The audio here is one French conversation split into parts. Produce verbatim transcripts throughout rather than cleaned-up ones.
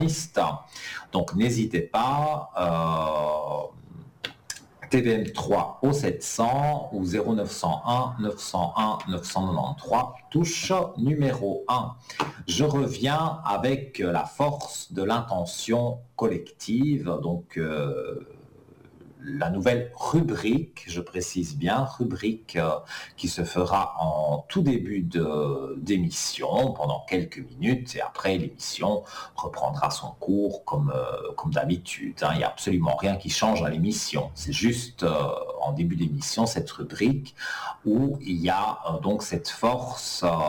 Donc n'hésitez pas, euh, T V M trois au sept cents ou zéro neuf cent un neuf cent un neuf cent quatre-vingt-treize, touche numéro un. Je reviens avec la force de l'intention collective, donc euh, la nouvelle rubrique, je précise bien, rubrique euh, qui se fera en tout début de, d'émission pendant quelques minutes et après l'émission reprendra son cours comme, euh, comme d'habitude. Hein. Il n'y a absolument rien qui change à l'émission. C'est juste euh, en début d'émission cette rubrique où il y a euh, donc cette force euh,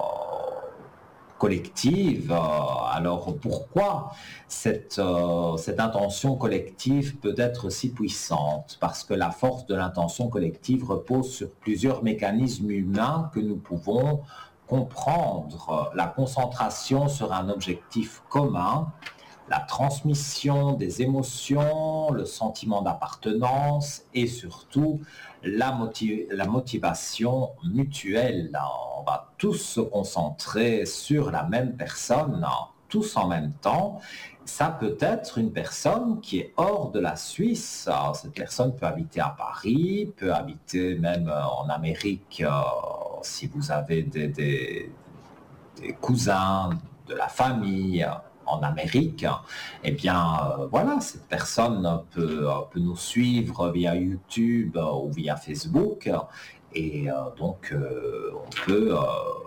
collective. Alors pourquoi cette, euh, cette intention collective peut être si puissante? Parce que la force de l'intention collective repose sur plusieurs mécanismes humains que nous pouvons comprendre. La concentration sur un objectif commun, la transmission des émotions, le sentiment d'appartenance et surtout la, motiv- la motivation mutuelle. On va tous se concentrer sur la même personne, tous en même temps. Ça peut être une personne qui est hors de la Suisse. Cette personne peut habiter à Paris, peut habiter même en Amérique euh, si vous avez des, des, des cousins, de la famille en Amérique, eh bien euh, voilà, cette personne peut, peut nous suivre via YouTube ou via Facebook et euh, donc euh, on peut euh,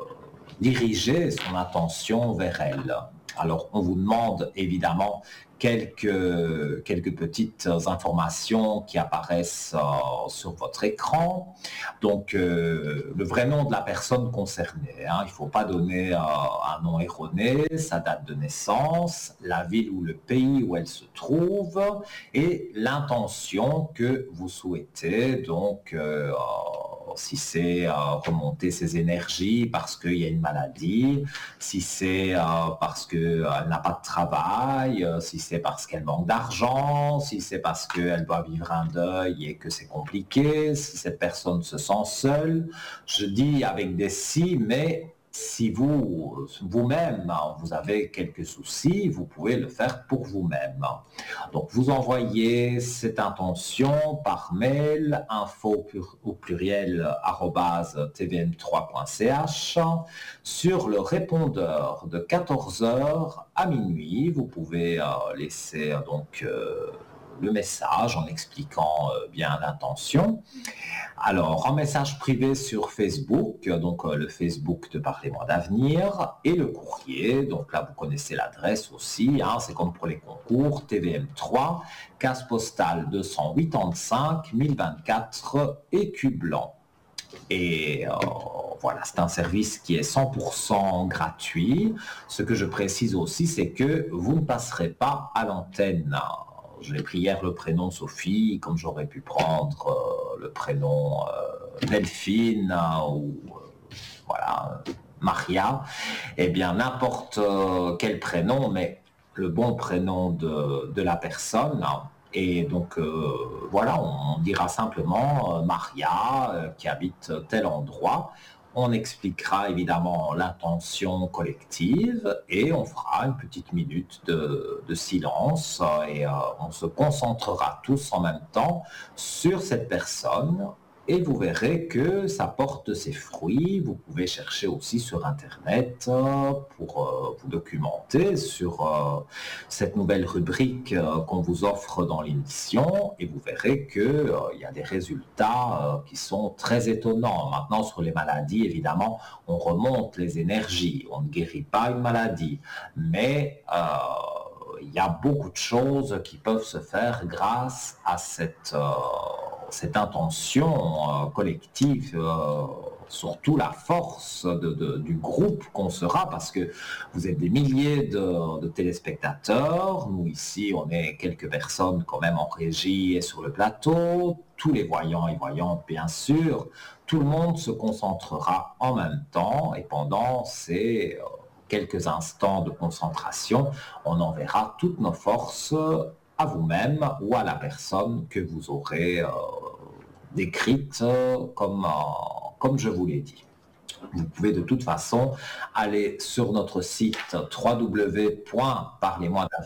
diriger son attention vers elle. Alors on vous demande évidemment quelques, quelques petites informations qui apparaissent euh, sur votre écran. Donc euh, le vrai nom de la personne concernée, hein, il ne faut pas donner euh, un nom erroné, sa date de naissance, la ville ou le pays où elle se trouve et l'intention que vous souhaitez. Donc euh, si c'est euh, remonter ses énergies parce qu'il y a une maladie, si c'est euh, parce qu'elle n'a pas de travail, euh, si c'est parce qu'elle manque d'argent, si c'est parce qu'elle doit vivre un deuil et que c'est compliqué, si cette personne se sent seule. Je dis avec des si, mais si vous, vous-même, vous avez quelques soucis, vous pouvez le faire pour vous-même. Donc, vous envoyez cette intention par mail, info au pluriel, arobase t v m trois point c h, sur le répondeur de quatorze heures à minuit. Vous pouvez euh, laisser euh, donc euh, le message en expliquant euh, bien l'intention. Alors, en message privé sur Facebook, donc euh, le Facebook de Parlez-moi d'avenir, et le courrier, donc là vous connaissez l'adresse aussi, hein, c'est comme pour les concours, T V M trois, case postale deux cent quatre-vingt-cinq mille vingt-quatre, Écu Blanc. Et euh, voilà, c'est un service qui est cent pour cent gratuit. Ce que je précise aussi, c'est que vous ne passerez pas à l'antenne. J'ai pris hier le prénom Sophie, comme j'aurais pu prendre euh, le prénom euh, Delphine euh, ou euh, voilà, Maria. Eh bien, n'importe euh, quel prénom, mais le bon prénom de, de la personne. Et donc, euh, voilà, on dira simplement euh, Maria, euh, qui habite tel endroit. On expliquera évidemment l'intention collective et on fera une petite minute de, de silence et euh, on se concentrera tous en même temps sur cette personne. Et vous verrez que ça porte ses fruits. Vous pouvez chercher aussi sur Internet pour euh, vous documenter sur euh, cette nouvelle rubrique euh, qu'on vous offre dans l'émission. Et vous verrez qu'il euh, y a des résultats euh, qui sont très étonnants. Maintenant, sur les maladies, évidemment, on remonte les énergies. On ne guérit pas une maladie. Mais euh, il y a beaucoup de choses qui peuvent se faire grâce à cette... Euh, cette intention euh, collective, euh, surtout la force de, de, du groupe qu'on sera, parce que vous êtes des milliers de, de téléspectateurs, nous ici on est quelques personnes quand même en régie et sur le plateau, tous les voyants et voyantes bien sûr, tout le monde se concentrera en même temps et pendant ces... Euh, quelques instants de concentration, on enverra toutes nos forces à vous-même ou à la personne que vous aurez euh, décrite euh, comme, euh, comme je vous l'ai dit. Vous pouvez de toute façon aller sur notre site w w w point parlez moi